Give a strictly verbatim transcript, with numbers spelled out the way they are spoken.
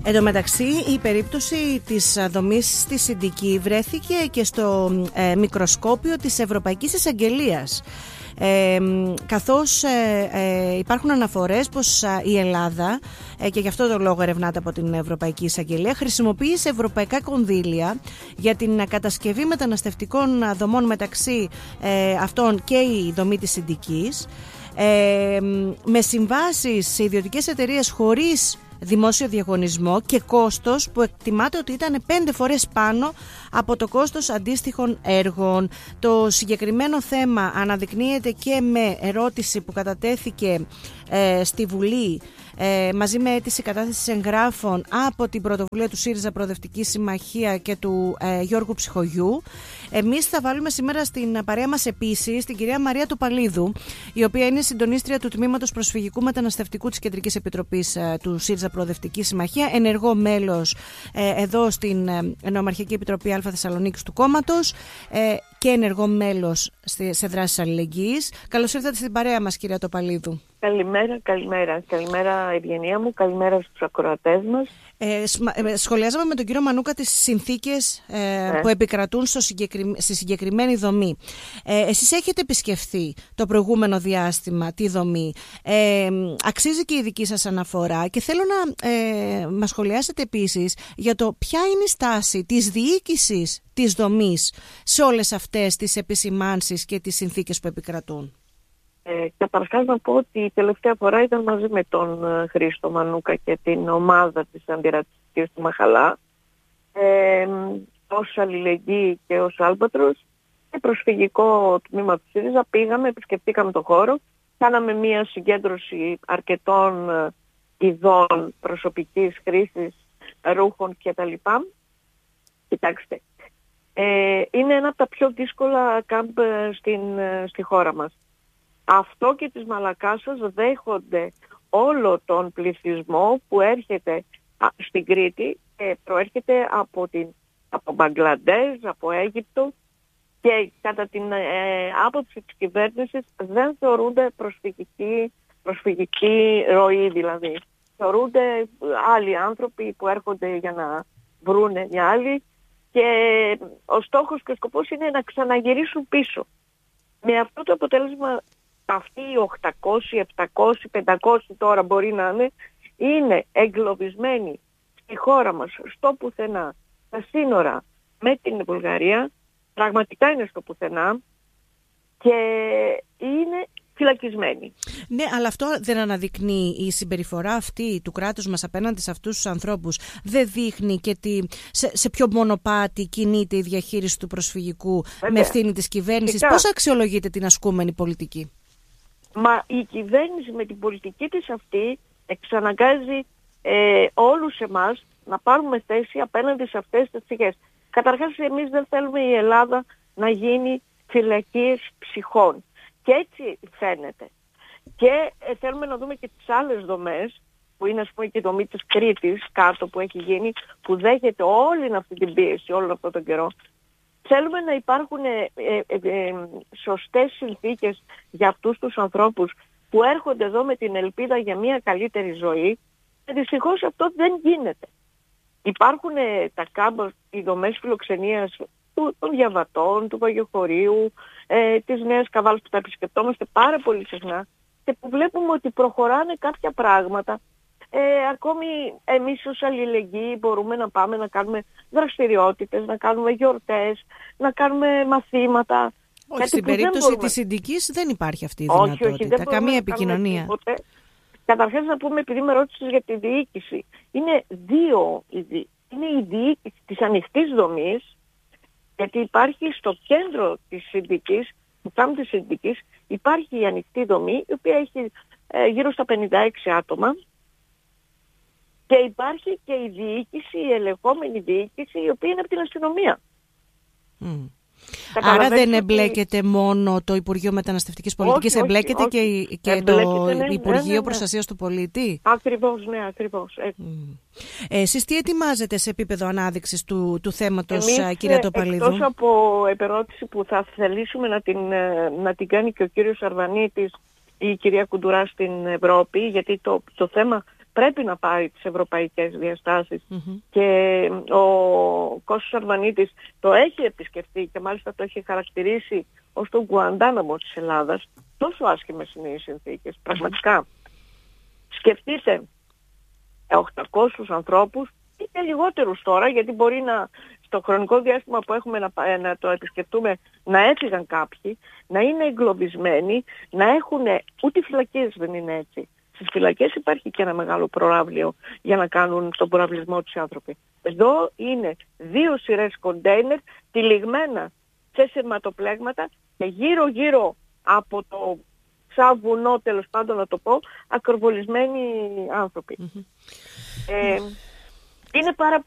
Εν τω μεταξύ, η περίπτωση της δομής στη Συντική βρέθηκε και στο ε, μικροσκόπιο της Ευρωπαϊκής Εισαγγελίας. Ε, καθώς ε, ε, υπάρχουν αναφορές πως ε, η Ελλάδα ε, και γι' αυτό το λόγο ερευνάται από την Ευρωπαϊκή Εισαγγελία, χρησιμοποίησε ευρωπαϊκά κονδύλια για την κατασκευή μεταναστευτικών δομών, μεταξύ ε, αυτών και η δομή της Συντικής, ε, με συμβάσεις σε ιδιωτικές εταιρείες χωρίς δημόσιο διαγωνισμό και κόστος που εκτιμάται ότι ήταν πέντε φορές πάνω από το κόστος αντίστοιχων έργων. Το συγκεκριμένο θέμα αναδεικνύεται και με ερώτηση που κατατέθηκε ε, στη Βουλή ε, μαζί με αίτηση κατάθεσης εγγράφων από την πρωτοβουλία του ΣΥΡΙΖΑ Προοδευτική Συμμαχία και του ε, Γιώργου Ψυχογιού. Εμείς θα βάλουμε σήμερα στην παρέα μας επίσης την κυρία Μαρία Τοπαλίδου, η οποία είναι συντονίστρια του Τμήματος Προσφυγικού Μεταναστευτικού της Κεντρικής Επιτροπής ε, του ΣΥΡΙΖΑ Προοδευτική Συμμαχία, ενεργό μέλος ε, εδώ στην ε, Νομαρχική Επιτροπή Α Θεσσαλονίκης του κόμματος ε, και ενεργό μέλος σε δράσεις αλληλεγγύης. Καλώς ήρθατε στην παρέα μας, κυρία Τοπαλίδου. Καλημέρα, καλημέρα. Καλημέρα, Ευγενία μου. Καλημέρα στους ακροατές μας. Ε, σχολιάζαμε με τον κύριο Μανούκα τις συνθήκες ε, ναι. που επικρατούν στο συγκεκρι... στη συγκεκριμένη δομή. Ε, εσείς έχετε επισκεφθεί το προηγούμενο διάστημα τη δομή. Ε, αξίζει και η δική σας αναφορά και θέλω να ε, μας σχολιάσετε επίσης για το ποια είναι η στάση της διοίκησης της δομής σε όλες αυτές τις επισημάνσεις και τις συνθήκες που επικρατούν. Ε, Καταρχάς να πω ότι η τελευταία φορά ήταν μαζί με τον ε, Χρήστο Μανούκα και την ομάδα της αντιρατσιστικής του Μαχαλά, ε, ως αλληλεγγύη και ως Άλμπατρος και προσφυγικό τμήμα του ΣΥΡΙΖΑ. Πήγαμε, επισκεφτήκαμε το χώρο, κάναμε μία συγκέντρωση αρκετών ε, ειδών προσωπικής χρήσης, ρούχων κτλ. Κοιτάξτε, ε, είναι ένα από τα πιο δύσκολα κάμπ στην, ε, στη χώρα μας. Αυτό και της Μαλακάσας δέχονται όλο τον πληθυσμό που έρχεται στην Κρήτη και προέρχεται από, την, από Μπαγκλαντές, από Αίγυπτο και κατά την ε, άποψη της κυβέρνησης δεν θεωρούνται προσφυγική, προσφυγική ροή δηλαδή. Θεωρούνται άλλοι άνθρωποι που έρχονται για να βρούνε μια άλλη και ο στόχος και ο σκοπός είναι να ξαναγυρίσουν πίσω. Με αυτό το αποτέλεσμα αυτοί οι οκτακόσιοι, επτακόσιοι, πεντακόσιοι τώρα μπορεί να είναι, είναι εγκλωβισμένοι στη χώρα μας, στο πουθενά, στα σύνορα με την Βουλγαρία, πραγματικά είναι στο πουθενά και είναι φυλακισμένοι. Ναι, αλλά αυτό δεν αναδεικνύει η συμπεριφορά αυτή του κράτους μας απέναντι σε αυτούς τους ανθρώπους? Δεν δείχνει και τι, σε, σε ποιο μονοπάτι κινείται η διαχείριση του προσφυγικού? Βέβαια, με ευθύνη της κυβέρνησης? Φυσικά. Πώς αξιολογείται την ασκούμενη πολιτική? Μα η κυβέρνηση με την πολιτική της αυτή εξαναγκάζει ε, όλους εμάς να πάρουμε θέση απέναντι σε αυτές τις φυγές. Καταρχάς, εμείς δεν θέλουμε η Ελλάδα να γίνει φυλακής ψυχών. Και έτσι φαίνεται. Και ε, θέλουμε να δούμε και τις άλλες δομές, που είναι ας πούμε και η δομή της Κρήτης κάτω που έχει γίνει, που δέχεται όλη αυτή την πίεση όλο αυτόν τον καιρό. Θέλουμε να υπάρχουν ε, ε, ε, σωστές συνθήκες για αυτούς τους ανθρώπους που έρχονται εδώ με την ελπίδα για μια καλύτερη ζωή. Και δυστυχώς αυτό δεν γίνεται. Υπάρχουν ε, τα κάμπα, οι δομές φιλοξενίας του, των διαβατών, του Βαγιοχωρίου, ε, της Νέας Καβάλας που τα επισκεπτόμαστε πάρα πολύ συχνά και που βλέπουμε ότι προχωράνε κάποια πράγματα. Ε, ακόμη εμείς ως αλληλεγγύη μπορούμε να πάμε να κάνουμε δραστηριότητες, να κάνουμε γιορτές, να κάνουμε μαθήματα. Όχι, στην περίπτωση μπορούμε... της Συντικής δεν υπάρχει αυτή η δυνατότητα, όχι, όχι, δεν καμία επικοινωνία. Καταρχάς να πούμε, επειδή με ρώτησες για τη διοίκηση, είναι δύο, είναι η διοίκηση της ανοιχτής δομής, γιατί υπάρχει στο κέντρο της Συντικής, του κάμπου της Συντικής, υπάρχει η ανοιχτή δομή, η οποία έχει ε, γύρω στα πενήντα έξι άτομα. Και υπάρχει και η διοίκηση, η ελεγχόμενη διοίκηση, η οποία είναι από την αστυνομία. Mm. Άρα δεν εμπλέκεται ότι... μόνο το Υπουργείο Μεταναστευτικής Πολιτικής, όχι, εμπλέκεται όχι, όχι. και, και εμπλέκεται, το ναι, Υπουργείο ναι, ναι, ναι. Προστασίας του Πολίτη. Ακριβώς, ναι, ακριβώς. Mm. Ε, εσείς τι ετοιμάζετε σε επίπεδο ανάδειξης του, του θέματος, εμείς, κυρία Τοπαλίδου? Εκτός από επερώτηση που θα θελήσουμε να την, να την κάνει και ο κύριος Αρβανίτης ή η κυρία Κουντουρά στην Ευρώπη, γιατί το, το θέμα πρέπει να πάρει τις ευρωπαϊκές διαστάσεις. Mm-hmm. Και ο Κώστας Αρβανίτης το έχει επισκεφτεί και μάλιστα το έχει χαρακτηρίσει ως τον Γκουαντάναμο της Ελλάδας. Τόσο άσχημες είναι οι συνθήκες, πραγματικά. Σκεφτείτε οκτακόσιους ανθρώπους ή και λιγότερους τώρα, γιατί μπορεί να, στο χρονικό διάστημα που έχουμε να, να το επισκεφτούμε, να έφυγαν κάποιοι, να είναι εγκλωβισμένοι, να έχουν, ούτε οι φυλακές δεν είναι έτσι. Στις φυλακές υπάρχει και ένα μεγάλο προαύλιο για να κάνουν τον προαυλισμό τους άνθρωποι. Εδώ είναι δύο σειρές κοντέινερ τυλιγμένα σε σειρματοπλέγματα και γύρω γύρω από το σαν βουνό, τέλος πάντων να το πω, ακροβολισμένοι άνθρωποι. Mm-hmm. Ε, είναι πάρα